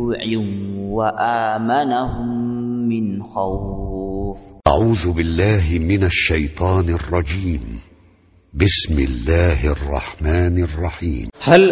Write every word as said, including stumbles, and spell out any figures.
جوع وآمنهم من خوف. أعوذ بالله من الشيطان الرجيم. بسم الله الرحمن الرحيم. هل